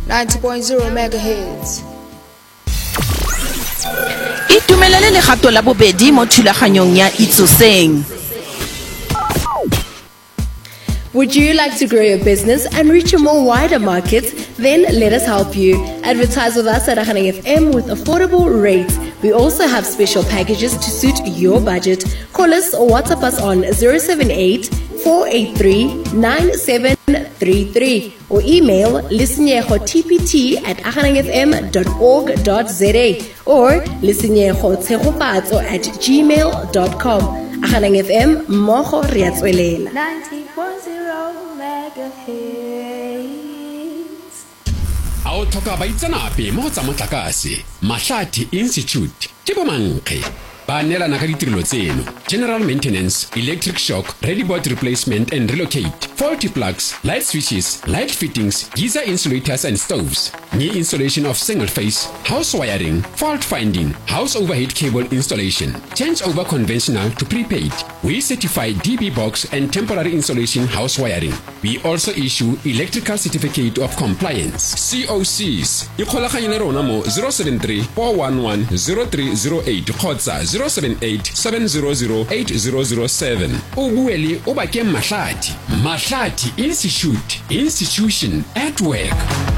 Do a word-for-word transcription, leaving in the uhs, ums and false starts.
ninety point zero megahertz. Itumelele legato la bobedi mo thulaganyong ya Itsoseng. Would you like to grow your business and reach a more wider market? Then let us help you. Advertise with us at Aghaneng F M with affordable rates. We also have special packages to suit your budget. Call us or WhatsApp us on zero seven eight, four eight three, nine seven three three or email listenyegotpt at aghaneng f m dot org dot z a or listenyegotshegopatso at gmail dot com. Aghaneng F M, mogo re a tswelela. ninety point zero megahertz. A o tlhoka baitsanape mo go tsa motlakase, Mahlati Institute ke bomankge ba neelana ka ditirelo tseno: general maintenance, electric shock, ready board replacement and relocate, faulty plugs, light switches, light fittings, geyser insulators and stoves, new installation of single phase, house wiring, fault finding, house overhead cable installation, change over conventional to prepaid. We certify D B box and temporary installation house wiring. We also issue electrical certificate of compliance, C O Cs. Ikgolaganye le rona mo zero seven three, four one one, zero three zero eight kgotsa zero seven eight, seven zero zero, eight zero zero seven. O buele o ba ke Mahlati. Mahlati Institute, institution at work.